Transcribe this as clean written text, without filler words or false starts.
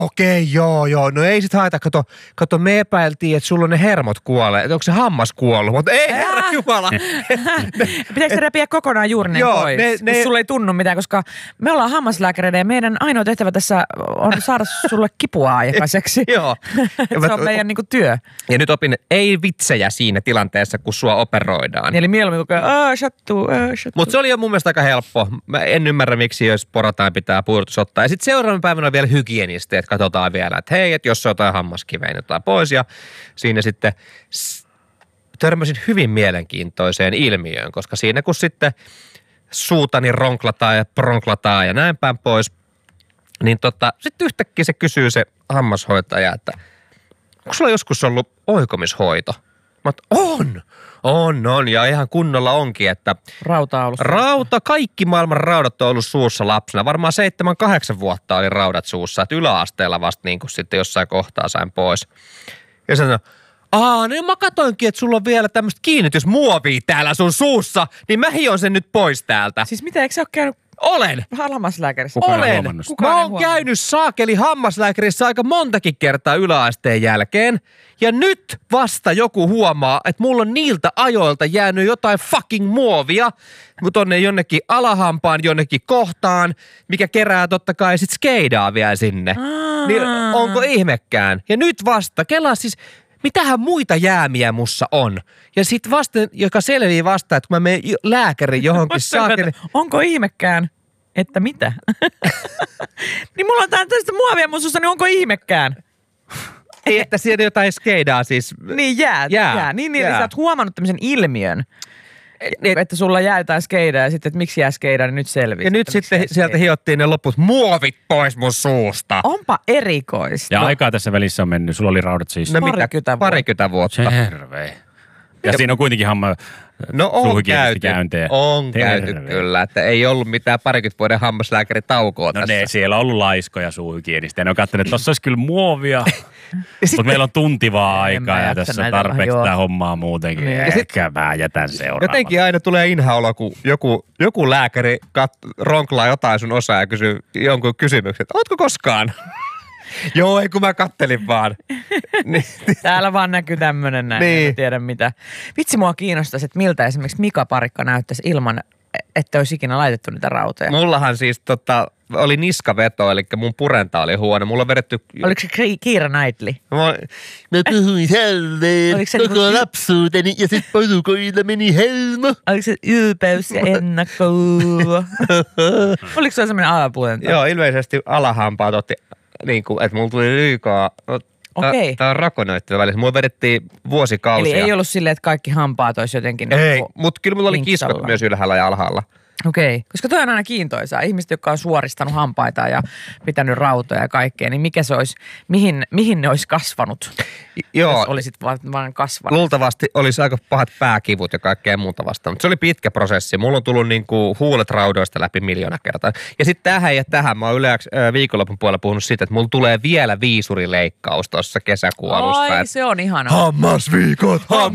Okei, joo. No ei sit haeta. Kato, me epäiltiin, että sulla on ne hermot kuolee. Onko se hammas kuollut? Mutta ei, herra jumala. Pitäisikö repiä kokonaan juurneen pois? Kun sulle ei tunnu mitään, koska me ollaan hammaslääkäreiden ja meidän ainoa tehtävä tässä on saada sulle kipua aikaiseksi. Joo. Se on meidän niinku työ. Ja nyt opin, ei vitsejä siinä tilanteessa, kun sua operoidaan. Eli mieluummin koko ajan, sattuu. Mutta se oli jo mun mielestä aika helppo. Mä en ymmärrä, miksi jos porataan pitää puudutus ottaa. Ja sitten seuraavan päivänä on vielä hygienisti, että katsotaan vielä, että hei, että jos se on jotain hammaskiveä, niin otetaan pois. Ja siinä sitten törmäsin hyvin mielenkiintoiseen ilmiöön, koska siinä kun sitten suutani ronklataan ja pronklataan ja näin päin pois, niin sitten yhtäkkiä se kysyy se hammashoitaja, että onko sulla joskus ollut oikomishoito? Mä on ja ihan kunnolla onkin, että kaikki maailman raudat on ollut suussa lapsena. Varmaan 7-8 vuotta oli raudat suussa, että yläasteella vasta niin kuin sitten jossain kohtaa sain pois. Ja sanoin, niin mä katoinkin, että sulla on vielä tämmöistä kiinnitysmuovia täällä sun suussa, niin mä hion sen nyt pois täältä. Siis mitä, eikö sä ole käynyt? Olen. Hammaslääkärissä. Olen. Mä oon käynyt saakeli hammaslääkärissä aika montakin kertaa yläasteen jälkeen. Ja nyt vasta joku huomaa, että mulla on niiltä ajoilta jäänyt jotain fucking muovia tonne jonnekin alahampaan, jonnekin kohtaan, mikä kerää totta kai sit skeidaa vielä sinne. Niin onko ihmekään? Ja nyt vasta, kelaa siis, mitähän muita jäämiä mussa on? Ja sit vasta, joka selvii vasta, että kun mä menen lääkärin johonkin saakeli. Onko ihmekään? Että mitä? Niin mulla on tästä muovia mun sussa, niin onko ihmekään? Ei, että siellä jotain skeidaa siis. Niin jää. Niin sä oot huomannut tämmöisen ilmiön. Että sulla jää jotain skeidaa ja sitten, että miksi jää skeidaa, niin nyt selviää. Ja nyt sitten sieltä hiottiin ne loput muovit pois mun suusta. Onpa erikoista. Ja aikaa tässä välissä on mennyt. Sulla oli raudat siis. No parikymmentä vuotta. Terve. Ja siinä on kuitenkin on käyty kyllä, että ei ollut mitään 20 vuoden hammaslääkäritaukoa tässä. No siellä on ollut laiskoja suuhygienistä ja ne on katsoneet, että tossa olisi kyllä muovia, mutta meillä on tunti vaan aikaa ja tässä on tarpeeksi tämä hommaa muutenkin. Ehkä mä jätän seuraavan. Jotenkin aina tulee inhaolo, kun joku lääkäri ronklaa jotain sun osaa ja kysyy jonkun kysymyksen, että ootko koskaan? Joo, ei kun mä kattelin vaan. Täällä vaan näkyy tämmönen näin, en tiedä mitä. Vitsi mua kiinnostaisi, että miltä esimerkiksi Mika Parikka näyttäisi ilman, että olisi ikinä laitettu niitä rautoja. Mullahan siis oli niskaveto, eli mun purenta oli huono. Mulla on vedetty. Oliko se Keira Knightley? Mä puhuin hälleen koko lapsuuteni ja sit porukoilla meni helmo. Oliko se ylpeys ja ennakkoa? Oliko se semmoinen alapurenta? Joo, ilmeisesti alahampaat otti. Niin kuin, että mulla tuli liikaa. Okei. Tää on rakonoittu välissä. Mulla vedettiin vuosikausia. Eli ei ollut silleen, että kaikki hampaat olisi jotenkin. Ei, mutta kyllä mulla oli kiskot myös ylhäällä ja alhaalla. Okei, koska toi on aina kiintoisaa. Ihmiset, jotka on suoristanut hampaita ja pitänyt rautoja ja kaikkea, niin mikä se olisi, mihin ne olisi kasvanut? Joo. Jos olisit vaan kasvanut. Luultavasti olisi aika pahat pääkivut ja kaikkea muuta vastaan. Mutta se oli pitkä prosessi. Mulla on tullut niinku huulet raudoista läpi 1,000,000 kertaa. Ja sitten tähän. Mä oon yleensä viikonlopun puolella puhunut siitä, että mulla tulee vielä viisurileikkaus tuossa kesäkuun alussa. Ai, se on ihanaa. Hammasviikot,